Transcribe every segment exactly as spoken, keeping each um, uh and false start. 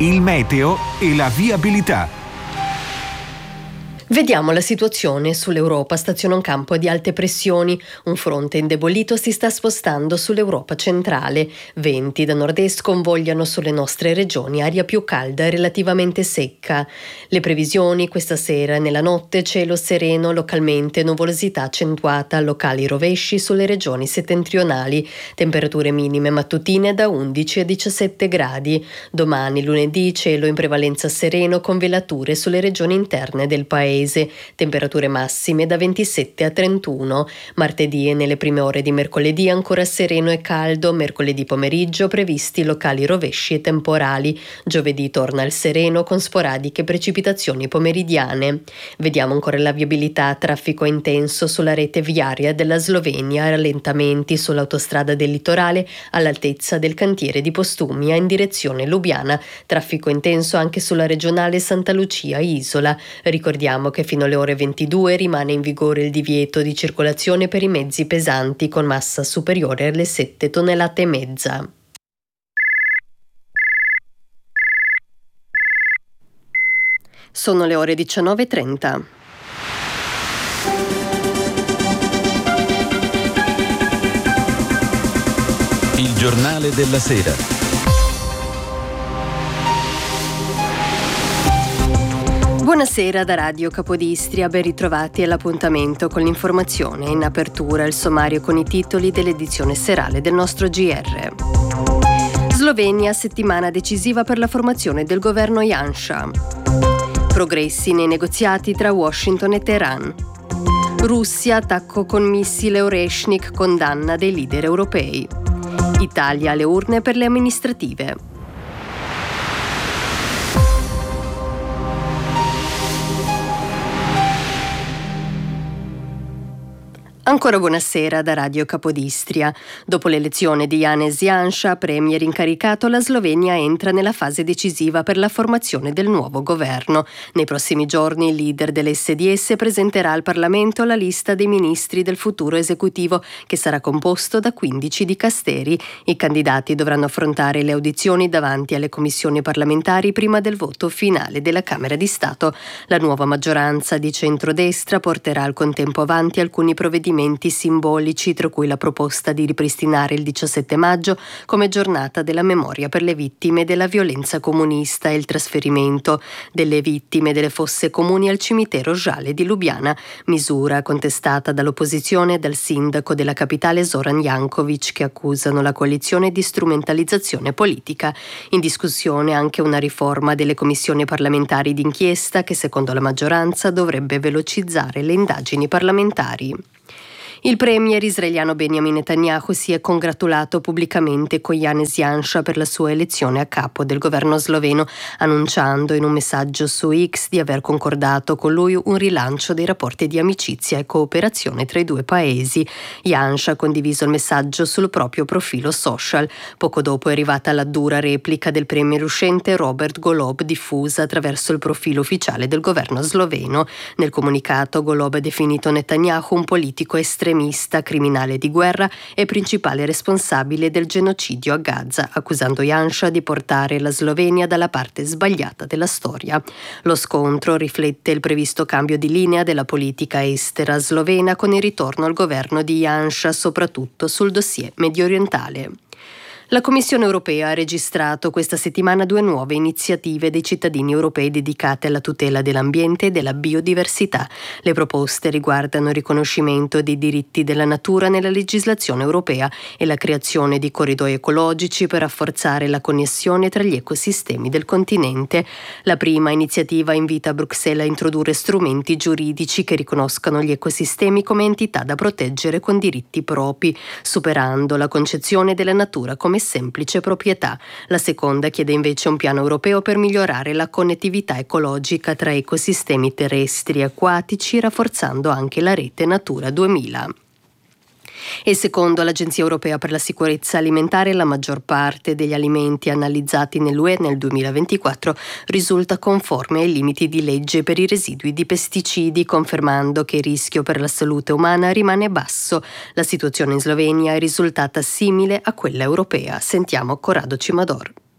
il meteo e la viabilità. Vediamo la situazione sull'Europa. Staziona un campo di alte pressioni. Un fronte indebolito si sta spostando sull'Europa centrale. Venti da nord-est convogliano sulle nostre regioni, aria più calda e relativamente secca. Le previsioni: questa sera e nella notte cielo sereno, localmente nuvolosità accentuata, locali rovesci sulle regioni settentrionali. Temperature minime mattutine da undici a diciassette gradi. Domani lunedì cielo in prevalenza sereno con velature sulle regioni interne del paese. Temperature massime da ventisette a trentuno. Martedì e nelle prime ore di mercoledì ancora sereno e caldo. Mercoledì pomeriggio previsti locali rovesci e temporali. Giovedì torna il sereno con sporadiche precipitazioni pomeridiane. Vediamo ancora la viabilità. Traffico intenso sulla rete viaria della Slovenia. Rallentamenti sull'autostrada del litorale all'altezza del cantiere di Postumia in direzione Lubiana. Traffico intenso anche sulla regionale Santa Lucia Isola. Ricordiamo che fino alle ore ventidue rimane in vigore il divieto di circolazione per i mezzi pesanti con massa superiore alle sette tonnellate e mezza. Sono le ore diciannove e trenta. Il giornale della sera. Buonasera da Radio Capodistria, ben ritrovati all'appuntamento con l'informazione. In apertura il sommario con i titoli dell'edizione serale del nostro G R. Slovenia, settimana decisiva per la formazione del governo Janša. Progressi nei negoziati tra Washington e Teheran. Russia, attacco con missile Oreshnik, condanna dei leader europei. Italia alle urne per le amministrative. Ancora buonasera da Radio Capodistria. Dopo l'elezione di Janez Janša, premier incaricato, la Slovenia entra nella fase decisiva per la formazione del nuovo governo. Nei prossimi giorni il leader dell'esse di esse presenterà al Parlamento la lista dei ministri del futuro esecutivo, che sarà composto da quindici dicasteri. I candidati dovranno affrontare le audizioni davanti alle commissioni parlamentari prima del voto finale della Camera di Stato. La nuova maggioranza di centrodestra porterà al contempo avanti alcuni provvedimenti simbolici, tra cui la proposta di ripristinare il diciassette maggio come giornata della memoria per le vittime della violenza comunista e il trasferimento delle vittime delle fosse comuni al cimitero Žale di Lubiana, misura contestata dall'opposizione e dal sindaco della capitale Zoran Janković, che accusano la coalizione di strumentalizzazione politica. In discussione anche una riforma delle commissioni parlamentari d'inchiesta che, secondo la maggioranza, dovrebbe velocizzare le indagini parlamentari. Il premier israeliano Benjamin Netanyahu si è congratulato pubblicamente con Janez Janša per la sua elezione a capo del governo sloveno, annunciando in un messaggio su X di aver concordato con lui un rilancio dei rapporti di amicizia e cooperazione tra i due paesi. Janša ha condiviso il messaggio sul proprio profilo social. Poco dopo è arrivata la dura replica del premier uscente Robert Golob, diffusa attraverso il profilo ufficiale del governo sloveno. Nel comunicato Golob ha definito Netanyahu un politico estremista, criminale di guerra e principale responsabile del genocidio a Gaza, accusando Janša di portare la Slovenia dalla parte sbagliata della storia. Lo scontro riflette il previsto cambio di linea della politica estera slovena con il ritorno al governo di Janša soprattutto sul dossier mediorientale. La Commissione europea ha registrato questa settimana due nuove iniziative dei cittadini europei dedicate alla tutela dell'ambiente e della biodiversità. Le proposte riguardano il riconoscimento dei diritti della natura nella legislazione europea e la creazione di corridoi ecologici per rafforzare la connessione tra gli ecosistemi del continente. La prima iniziativa invita Bruxelles a introdurre strumenti giuridici che riconoscano gli ecosistemi come entità da proteggere con diritti propri, superando la concezione della natura come semplice proprietà. La seconda chiede invece un piano europeo per migliorare la connettività ecologica tra ecosistemi terrestri e acquatici, rafforzando anche la rete Natura duemila. E secondo l'Agenzia Europea per la Sicurezza Alimentare, la maggior parte degli alimenti analizzati nell'U E nel duemilaventiquattro risulta conforme ai limiti di legge per i residui di pesticidi, confermando che il rischio per la salute umana rimane basso. La situazione in Slovenia è risultata simile a quella europea. Sentiamo Corrado Cimador.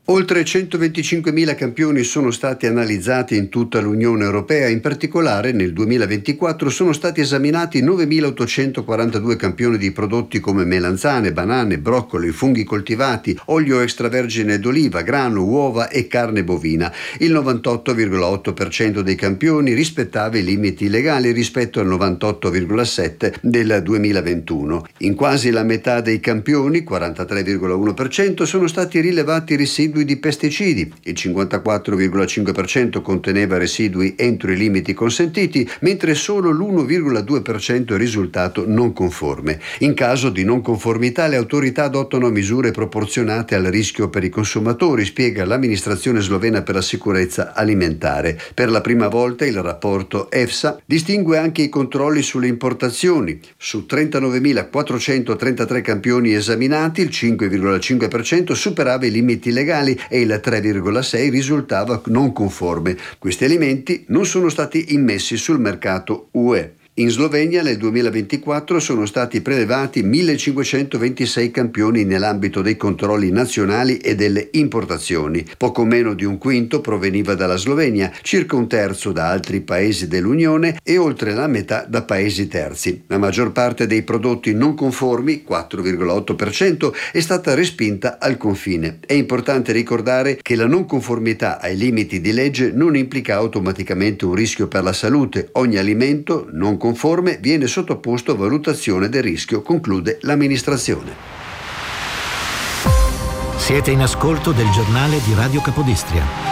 Oltre centoventicinquemila campioni sono stati analizzati in tutta l'Unione Europea, in particolare nel duemilaventiquattro sono stati esaminati novemilaottocentoquarantadue campioni di prodotti come melanzane, banane, broccoli, funghi coltivati, olio extravergine d'oliva, grano, uova e carne bovina. Il novantotto virgola otto per cento dei campioni rispettava i limiti legali rispetto al novantotto virgola sette per cento del duemilaventuno. In quasi la metà dei campioni, quarantatré virgola uno per cento, sono stati rilevati residui di pesticidi, il cinquantaquattro virgola cinque per cento conteneva residui entro i limiti consentiti, mentre solo l'uno virgola due per cento è risultato non conforme. In caso di non conformità le autorità adottano misure proporzionate al rischio per i consumatori, spiega l'amministrazione slovena per la sicurezza alimentare. Per la prima volta il rapporto EFSA distingue anche i controlli sulle importazioni. Su trentanovemilaquattrocentotrentatré campioni esaminati, il cinque virgola cinque per cento superava i limiti legali e il tre virgola sei per cento risultava non conforme. Questi alimenti non sono stati immessi sul mercato U E. In Slovenia nel duemilaventiquattro sono stati prelevati millecinquecentoventisei campioni nell'ambito dei controlli nazionali e delle importazioni. Poco meno di un quinto proveniva dalla Slovenia, circa un terzo da altri paesi dell'Unione e oltre la metà da paesi terzi. La maggior parte dei prodotti non conformi, quattro virgola otto per cento, è stata respinta al confine. È importante ricordare che la non conformità ai limiti di legge non implica automaticamente un rischio per la salute. Ogni alimento non conforme viene sottoposto a valutazione del rischio, conclude l'amministrazione. Siete in ascolto del giornale di Radio Capodistria.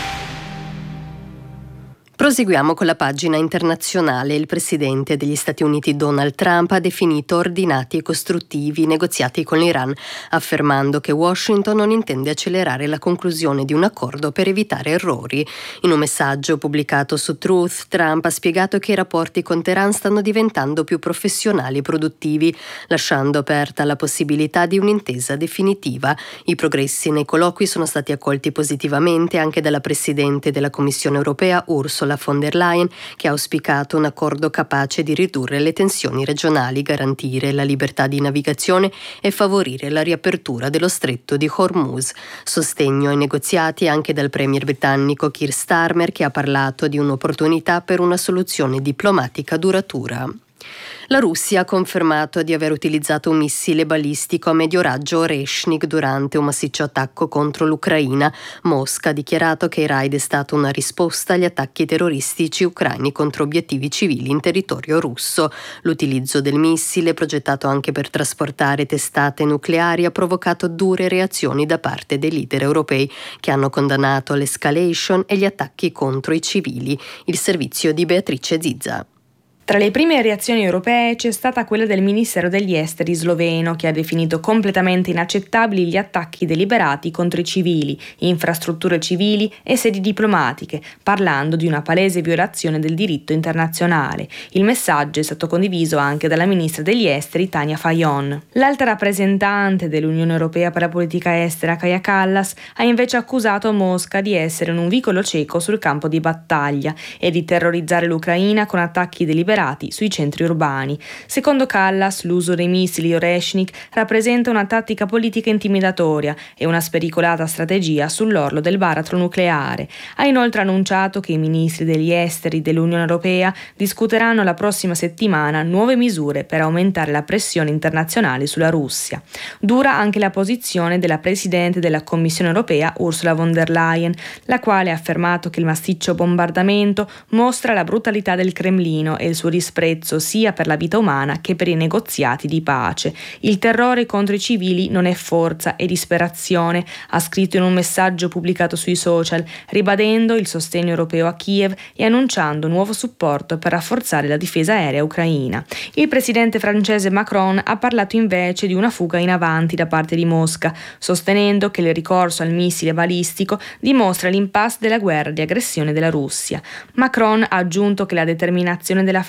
Proseguiamo con la pagina internazionale. Il presidente degli Stati Uniti Donald Trump ha definito ordinati e costruttivi i negoziati con l'Iran, affermando che Washington non intende accelerare la conclusione di un accordo per evitare errori. In un messaggio pubblicato su Truth, Trump ha spiegato che i rapporti con Teheran stanno diventando più professionali e produttivi, lasciando aperta la possibilità di un'intesa definitiva. I progressi nei colloqui sono stati accolti positivamente anche dalla Presidente della Commissione Europea Ursula von der Leyen, che ha auspicato un accordo capace di ridurre le tensioni regionali, garantire la libertà di navigazione e favorire la riapertura dello stretto di Hormuz. Sostegno ai negoziati anche dal premier britannico Keir Starmer, che ha parlato di un'opportunità per una soluzione diplomatica duratura. La Russia ha confermato di aver utilizzato un missile balistico a medio raggio Oreshnik durante un massiccio attacco contro l'Ucraina. Mosca ha dichiarato che il raid è stato una risposta agli attacchi terroristici ucraini contro obiettivi civili in territorio russo. L'utilizzo del missile, progettato anche per trasportare testate nucleari, ha provocato dure reazioni da parte dei leader europei, che hanno condannato l'escalation e gli attacchi contro i civili. Il servizio di Beatrice Zizza. Tra le prime reazioni europee c'è stata quella del Ministero degli Esteri sloveno, che ha definito completamente inaccettabili gli attacchi deliberati contro i civili, infrastrutture civili e sedi diplomatiche, parlando di una palese violazione del diritto internazionale. Il messaggio è stato condiviso anche dalla ministra degli Esteri Tanja Fajon. L'alta rappresentante dell'Unione Europea per la politica estera, Kaja Kallas, ha invece accusato Mosca di essere un vicolo cieco sul campo di battaglia e di terrorizzare l'Ucraina con attacchi deliberati sui centri urbani. Secondo Kallas, l'uso dei missili Oreshnik rappresenta una tattica politica intimidatoria e una spericolata strategia sull'orlo del baratro nucleare. Ha inoltre annunciato che i ministri degli esteri dell'Unione Europea discuteranno la prossima settimana nuove misure per aumentare la pressione internazionale sulla Russia. Dura anche la posizione della Presidente della Commissione Europea Ursula von der Leyen, la quale ha affermato che il massiccio bombardamento mostra la brutalità del Cremlino e il suo disprezzo sia per la vita umana che per i negoziati di pace. Il terrore contro i civili non è forza, è disperazione, ha scritto in un messaggio pubblicato sui social, ribadendo il sostegno europeo a Kiev e annunciando nuovo supporto per rafforzare la difesa aerea ucraina. Il presidente francese Macron ha parlato invece di una fuga in avanti da parte di Mosca, sostenendo che il ricorso al missile balistico dimostra l'impasse della guerra di aggressione della Russia. Macron ha aggiunto che la determinazione della Francia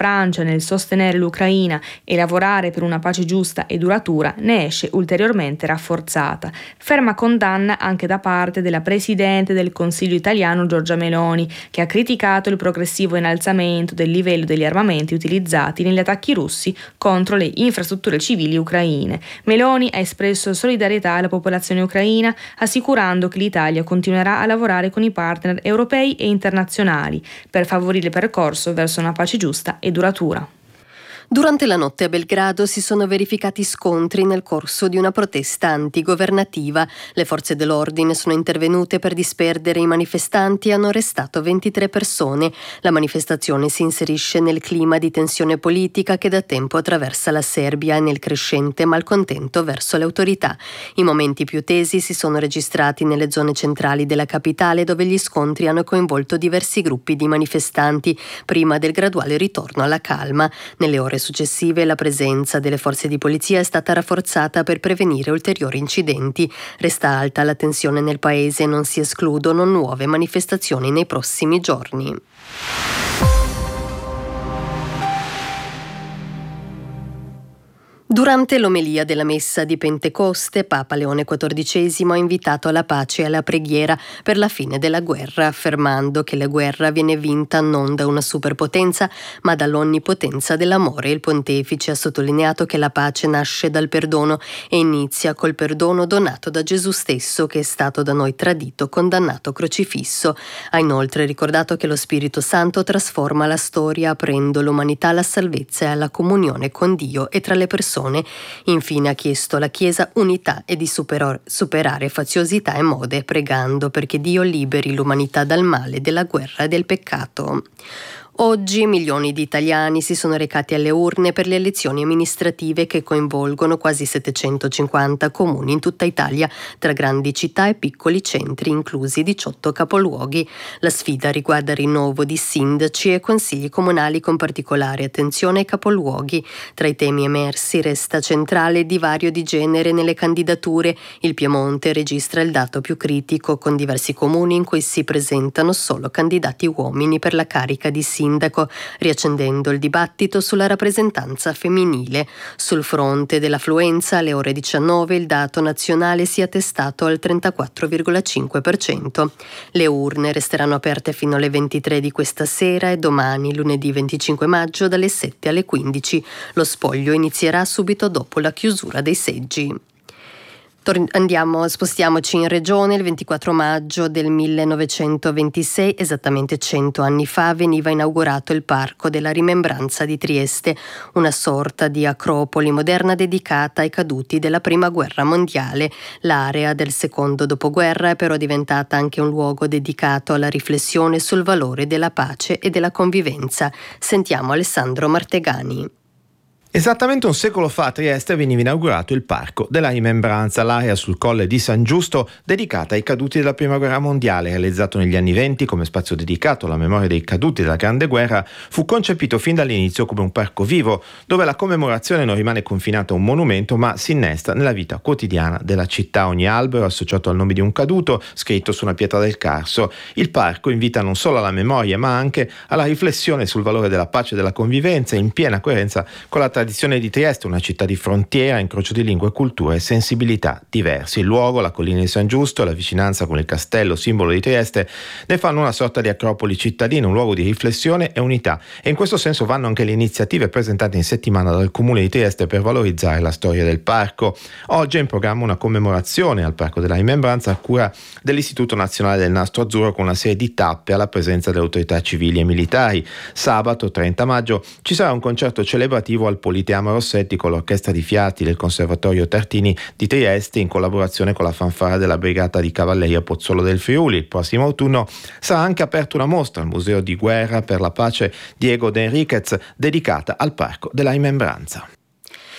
Francia nel sostenere l'Ucraina e lavorare per una pace giusta e duratura ne esce ulteriormente rafforzata. Ferma condanna anche da parte della Presidente del Consiglio italiano Giorgia Meloni, che ha criticato il progressivo innalzamento del livello degli armamenti utilizzati negli attacchi russi contro le infrastrutture civili ucraine. Meloni ha espresso solidarietà alla popolazione ucraina, assicurando che l'Italia continuerà a lavorare con i partner europei e internazionali per favorire il percorso verso una pace giusta e duratura. Durante la notte a Belgrado si sono verificati scontri nel corso di una protesta antigovernativa. Le forze dell'ordine sono intervenute per disperdere i manifestanti e hanno arrestato ventitré persone. La manifestazione si inserisce nel clima di tensione politica che da tempo attraversa la Serbia e nel crescente malcontento verso le autorità. I momenti più tesi si sono registrati nelle zone centrali della capitale, dove gli scontri hanno coinvolto diversi gruppi di manifestanti prima del graduale ritorno alla calma. Nelle ore successive la presenza delle forze di polizia è stata rafforzata per prevenire ulteriori incidenti. Resta alta la tensione nel paese e non si escludono nuove manifestazioni nei prossimi giorni. Durante l'omelia della messa di Pentecoste, Papa Leone quattordicesimo ha invitato alla pace e alla preghiera per la fine della guerra, affermando che la guerra viene vinta non da una superpotenza, ma dall'onnipotenza dell'amore. Il pontefice ha sottolineato che la pace nasce dal perdono e inizia col perdono donato da Gesù stesso, che è stato da noi tradito, condannato, crocifisso. Ha inoltre ricordato che lo Spirito Santo trasforma la storia, aprendo l'umanità alla salvezza e alla comunione con Dio e tra le persone. Infine ha chiesto alla Chiesa unità e di superor- superare faziosità e mode, pregando perché Dio liberi l'umanità dal male, della guerra e del peccato. Oggi milioni di italiani si sono recati alle urne per le elezioni amministrative che coinvolgono quasi settecentocinquanta comuni in tutta Italia, tra grandi città e piccoli centri, inclusi diciotto capoluoghi. La sfida riguarda il rinnovo di sindaci e consigli comunali, con particolare attenzione ai capoluoghi. Tra i temi emersi resta centrale il divario di genere nelle candidature. Il Piemonte registra il dato più critico, con diversi comuni in cui si presentano solo candidati uomini per la carica di sindaco, sindaco, riaccendendo il dibattito sulla rappresentanza femminile. Sul fronte dell'affluenza, alle ore diciannove il dato nazionale si è attestato al trentaquattro virgola cinque per cento. Le urne resteranno aperte fino alle ventitré di questa sera e domani, lunedì venticinque maggio, dalle sette alle quindici. Lo spoglio inizierà subito dopo la chiusura dei seggi. Andiamo, spostiamoci in regione. Il ventiquattro maggio del millenovecentoventisei, esattamente cento anni fa, veniva inaugurato il Parco della Rimembranza di Trieste, una sorta di acropoli moderna dedicata ai caduti della Prima Guerra Mondiale. L'area del secondo dopoguerra è però diventata anche un luogo dedicato alla riflessione sul valore della pace e della convivenza. Sentiamo Alessandro Martegani. Esattamente un secolo fa a Trieste veniva inaugurato il Parco della Rimembranza, l'area sul colle di San Giusto dedicata ai caduti della Prima Guerra Mondiale. Realizzato negli anni venti come spazio dedicato alla memoria dei caduti della Grande Guerra, fu concepito fin dall'inizio come un parco vivo, dove la commemorazione non rimane confinata a un monumento, ma si innesta nella vita quotidiana della città. Ogni albero è associato al nome di un caduto, scritto su una pietra del Carso. Il parco invita non solo alla memoria, ma anche alla riflessione sul valore della pace e della convivenza, in piena coerenza con la tradizione di Trieste, una città di frontiera, incrocio di lingue, culture e sensibilità diverse. Il luogo, la collina di San Giusto e la vicinanza con il castello, simbolo di Trieste, ne fanno una sorta di acropoli cittadina, un luogo di riflessione e unità. E in questo senso vanno anche le iniziative presentate in settimana dal Comune di Trieste per valorizzare la storia del parco. Oggi è in programma una commemorazione al Parco della Rimembranza a cura dell'Istituto Nazionale del Nastro Azzurro, con una serie di tappe alla presenza delle autorità civili e militari. Sabato trenta maggio ci sarà un concerto celebrativo al Politeama Rossetti con l'Orchestra di Fiati del Conservatorio Tartini di Trieste, in collaborazione con la fanfara della Brigata di Cavalleria Pozzolo del Friuli. Il prossimo autunno sarà anche aperta una mostra al Museo di Guerra per la Pace Diego de Enriquez dedicata al Parco della Rimembranza.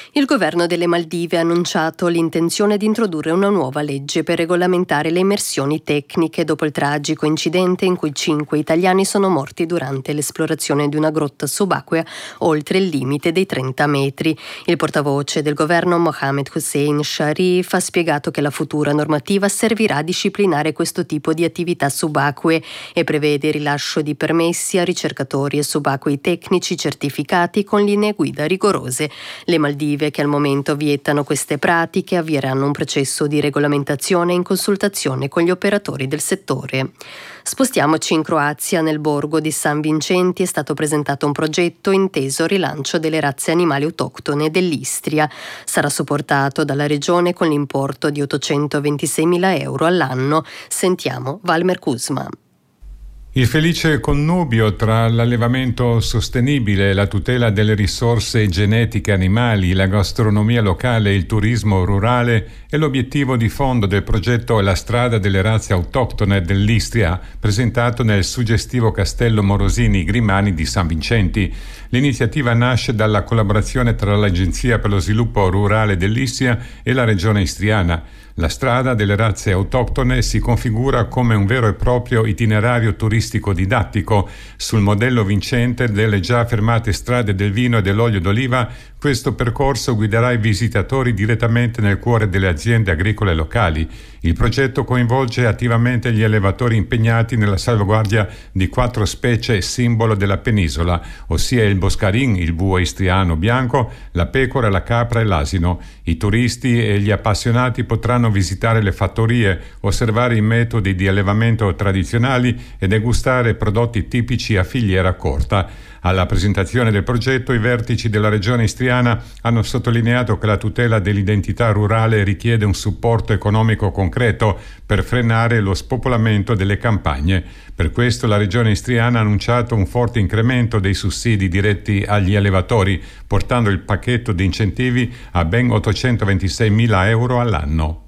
Il governo delle Maldive ha annunciato l'intenzione di introdurre una nuova legge per regolamentare le immersioni tecniche dopo il tragico incidente in cui cinque italiani sono morti durante l'esplorazione di una grotta subacquea oltre il limite dei trenta metri. Il portavoce del governo Mohammed Hussein Sharif ha spiegato che la futura normativa servirà a disciplinare questo tipo di attività subacquee e prevede il rilascio di permessi a ricercatori e subacquei tecnici certificati con linee guida rigorose. Le Maldive, che al momento vietano queste pratiche, avvieranno un processo di regolamentazione in consultazione con gli operatori del settore. Spostiamoci in Croazia. Nel borgo di San Vincenti è stato presentato un progetto inteso al rilancio delle razze animali autoctone dell'Istria. Sarà supportato dalla regione con l'importo di ottocentoventiseimila euro all'anno. Sentiamo Valmer Kuzma. Il felice connubio tra l'allevamento sostenibile, la tutela delle risorse genetiche animali, la gastronomia locale e il turismo rurale è l'obiettivo di fondo del progetto La strada delle razze autoctone dell'Istria, presentato nel suggestivo Castello Morosini Grimani di San Vincenti. L'iniziativa nasce dalla collaborazione tra l'Agenzia per lo sviluppo rurale dell'Istria e la regione istriana. La strada delle razze autoctone si configura come un vero e proprio itinerario turistico didattico. Sul modello vincente delle già affermate strade del vino e dell'olio d'oliva, questo percorso guiderà i visitatori direttamente nel cuore delle aziende agricole locali. Il progetto coinvolge attivamente gli allevatori impegnati nella salvaguardia di quattro specie simbolo della penisola, ossia il boscarin, il bue istriano bianco, la pecora, la capra e l'asino. I turisti e gli appassionati potranno visitare le fattorie, osservare i metodi di allevamento tradizionali e degustare prodotti tipici a filiera corta. Alla presentazione del progetto, i vertici della regione istriana hanno sottolineato che la tutela dell'identità rurale richiede un supporto economico concreto per frenare lo spopolamento delle campagne. Per questo la regione istriana ha annunciato un forte incremento dei sussidi diretti agli allevatori, portando il pacchetto di incentivi a ben ottocentoventiseimila euro all'anno.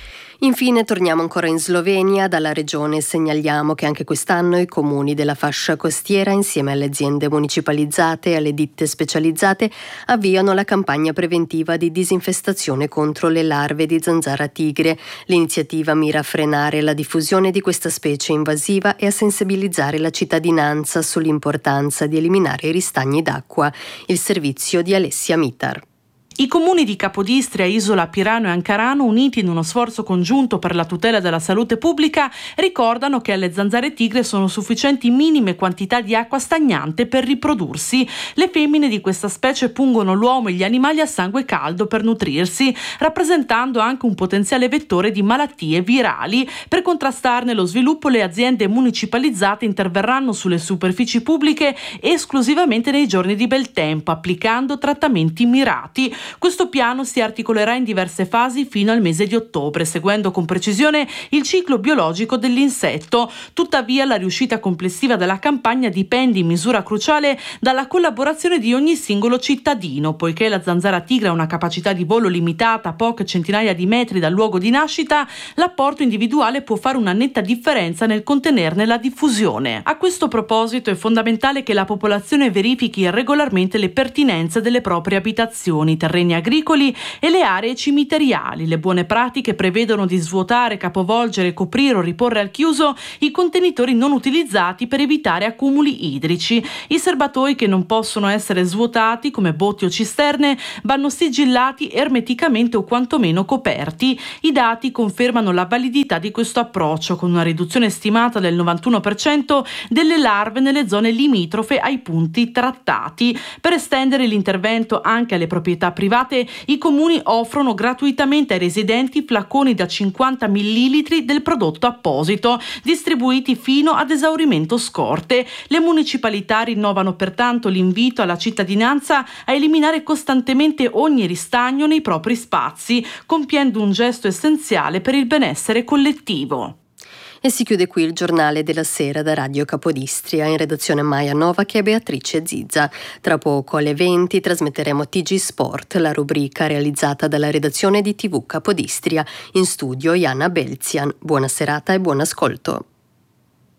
Infine torniamo ancora in Slovenia. Dalla regione segnaliamo che anche quest'anno i comuni della fascia costiera, insieme alle aziende municipalizzate e alle ditte specializzate, avviano la campagna preventiva di disinfestazione contro le larve di zanzara tigre. L'iniziativa mira a frenare la diffusione di questa specie invasiva e a sensibilizzare la cittadinanza sull'importanza di eliminare i ristagni d'acqua. Il servizio di Alessia Mitar. I comuni di Capodistria, Isola, Pirano e Ancarano, uniti in uno sforzo congiunto per la tutela della salute pubblica, ricordano che alle zanzare tigre sono sufficienti minime quantità di acqua stagnante per riprodursi. Le femmine di questa specie pungono l'uomo e gli animali a sangue caldo per nutrirsi, rappresentando anche un potenziale vettore di malattie virali. Per contrastarne lo sviluppo, le aziende municipalizzate interverranno sulle superfici pubbliche esclusivamente nei giorni di bel tempo, applicando trattamenti mirati. Questo piano si articolerà in diverse fasi fino al mese di ottobre, seguendo con precisione il ciclo biologico dell'insetto. Tuttavia, la riuscita complessiva della campagna dipende in misura cruciale dalla collaborazione di ogni singolo cittadino, poiché la zanzara tigre ha una capacità di volo limitata a poche centinaia di metri dal luogo di nascita. L'apporto individuale può fare una netta differenza nel contenerne la diffusione. A questo proposito è fondamentale che la popolazione verifichi regolarmente le pertinenze delle proprie abitazioni, terreni agricoli e le aree cimiteriali. Le buone pratiche prevedono di svuotare, capovolgere, coprire o riporre al chiuso i contenitori non utilizzati per evitare accumuli idrici. I serbatoi che non possono essere svuotati, come botti o cisterne, vanno sigillati ermeticamente o quantomeno coperti. I dati confermano la validità di questo approccio, con una riduzione stimata del novantuno per cento delle larve nelle zone limitrofe ai punti trattati. Per estendere l'intervento anche alle proprietà private, i comuni offrono gratuitamente ai residenti flaconi da cinquanta millilitri del prodotto apposito, distribuiti fino ad esaurimento scorte. Le municipalità rinnovano pertanto l'invito alla cittadinanza a eliminare costantemente ogni ristagno nei propri spazi, compiendo un gesto essenziale per il benessere collettivo. E si chiude qui il giornale della sera da Radio Capodistria. In redazione Maia Novak e Beatrice Zizza. Tra poco alle venti trasmetteremo T G Sport, la rubrica realizzata dalla redazione di T V Capodistria. In studio Iana Belzian. Buona serata e buon ascolto.